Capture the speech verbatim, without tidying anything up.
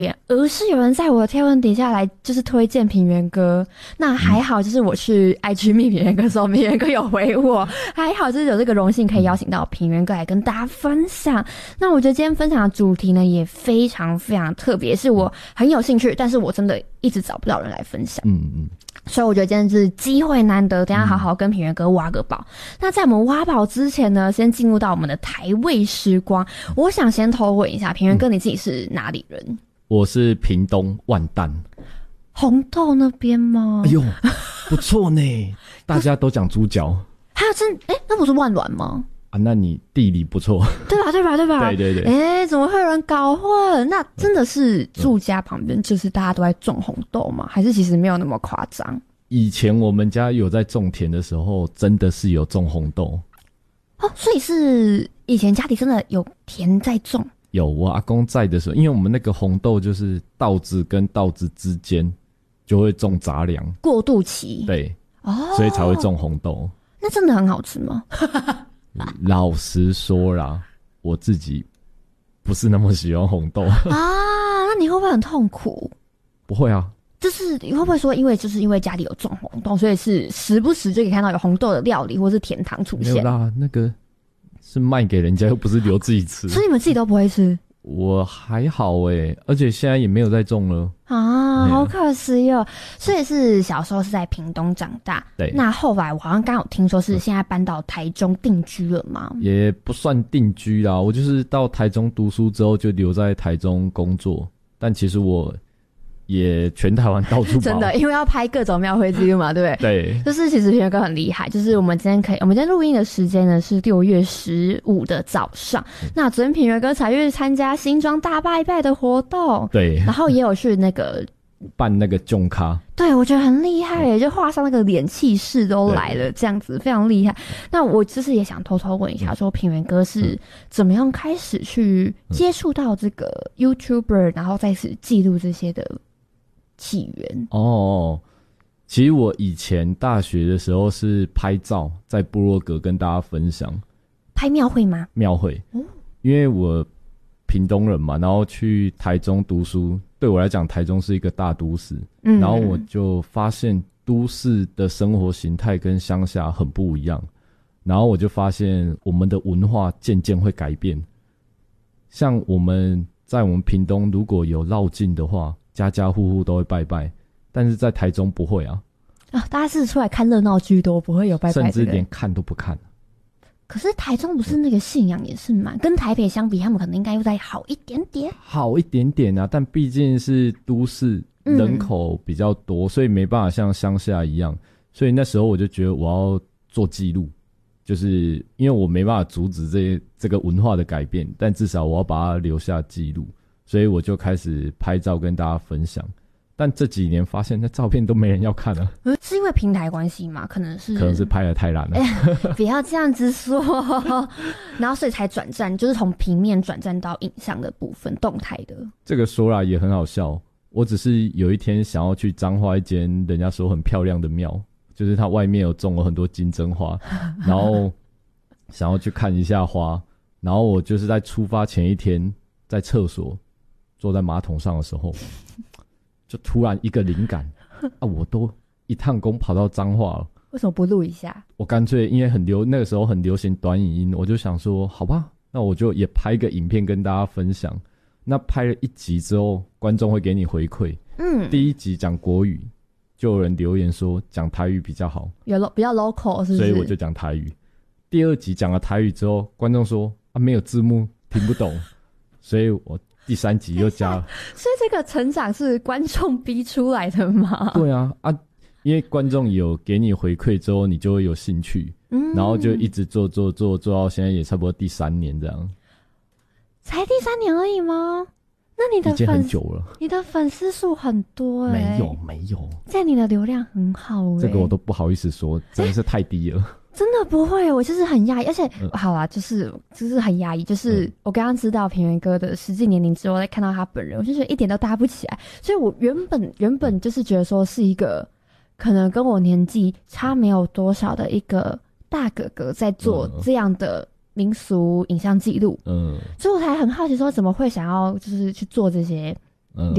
而是有人在我的贴文底下来就是推荐平原哥。那还好，就是我去 I G 密平原哥的时候，平原哥有回我，还好就是有这个荣幸可以邀请到平原哥来跟大家分享。那我觉得今天分享的主题呢也非常非常特别，是我很有兴趣，但是我真的一直找不到人来分享。嗯嗯。所以我觉得今天是机会难得，等一下好好跟平原哥挖个宝。嗯、那在我们挖宝之前呢，先进入到我们的台味时光。我想先偷问一下，平原哥你自己是哪里人？嗯、 我是屏东万丹， 红豆那边吗？ 哎呦，不错呢，大家都讲猪脚。 还有真哎、欸，那不是万峦吗？ 啊，那你地理不错， 对吧？对吧？对吧？ 对对对。 哎、欸，怎么会有人搞混？那真的是住家旁边，就是大家都在种红豆吗？还是其实没有那么夸张？ 以前我们家有在种田的时候，真的是有种红豆。 哦，所以是以前家里真的有田在种。 有，我阿公在的时候，因为我们那个红豆就是稻子跟稻子之间就会种杂粮， 过渡期。 对， 哦， 所以才会种红豆。 那真的很好吃吗？ 老实说啦，我自己不是那么喜欢红豆啊。 那你会不会很痛苦？ 不会啊， 就是你会不会说，因为就是因为家里有种红豆，所以是时不时就可以看到有红豆的料理或是甜汤出现？ 没有啦，那个是卖给人家，又不是留自己吃。 所以你们自己都不会吃？ 我还好诶，而且现在也没有在种了啊，好可惜哦。所以是小时候是在屏东长大， 对。 那后来我好像刚有听说是现在搬到台中定居了吗？ 也不算定居啦，我就是到台中读书之后就留在台中工作，但其实我也全台湾到处跑。 真的，因为要拍各种庙会记录嘛，对不对？对。就是其实平原哥很厉害，就是我们今天可以，我们今天录音的时间呢是六月十五的早上。嗯、那昨天平原哥才去参加新庄大拜拜的活动， 对。 然后也有去那个办那个囧咖， 对，我觉得很厉害耶，就画上那个脸气势都来了，这样子非常厉害。那我就是也想偷偷问一下，说平原哥是怎么样开始去接触到这个 YouTuber， 然后再是记录这些的起源？ 哦，其实我以前大学的时候是拍照，在部落格跟大家分享。 拍庙会吗？ 庙会，哦，因为我屏东人嘛，然后去台中读书，对我来讲，台中是一个大都市，嗯，然后我就发现都市的生活形态跟乡下很不一样，然后我就发现我们的文化渐渐会改变。像我们在我们屏东如果有绕境的话，家家户户都会拜拜，但是在台中不会啊。 啊，大家是出来看热闹居多，不会有拜拜， 甚至连看都不看。 可是台中不是那个信仰也是蛮，跟台北相比，他们可能应该又再好一点点。 好一点点啊，但毕竟是都市，人口比较多，嗯，所以没办法像乡下一样。所以那时候我就觉得我要做记录，就是因为我没办法阻止这这个文化的改变，但至少我要把它留下记录。所以我就开始拍照跟大家分享，但这几年发现那照片都没人要看了。 嗯，是因为平台关系吗？可能是， 可能是拍得太烂了。 欸，不要这样子说。然后所以才转战，就是从平面转战到影像的部分，动态的。 这个说啦也很好笑，我只是有一天想要去彰化一间人家说很漂亮的庙，就是它外面有种了很多金针花，然后想要去看一下花，然后我就是在出发前一天在厕所坐在马桶上的时候，就突然一个灵感啊！我都一趟工跑到彰化了， 为什么不录一下？ 我干脆因为很流那个时候很流行短影音，我就想说，好吧，那我就也拍个影片跟大家分享。那拍了一集之后，观众会给你回馈。嗯，第一集讲国语，就有人留言说讲台语比较好， 有比较 local 是不是？ 所以我就讲台语。第二集讲了台语之后，观众说啊没有字幕听不懂，所以我第三集又加了。 所以这个成长是观众逼出来的吗？ 对啊啊，因为观众有给你回馈之后，你就会有兴趣，嗯，然后就一直做做做做到现在也差不多第三年这样。 才第三年而已吗？那你的已经很久了， 你的粉丝数很多欸。 没有没有， 在你的流量很好欸。 这个我都不好意思说，真的是太低了。 真的不会，我就是很压抑，而且、嗯、好啦，就是就是很压抑，就是我刚刚知道平原哥的实际年龄之后，再看到他本人，我就觉得一点都搭不起来。所以我原本原本就是觉得说是一个可能跟我年纪差没有多少的一个大哥哥在做这样的民俗影像记录，嗯，所以我才很好奇说怎么会想要就是去做这些呃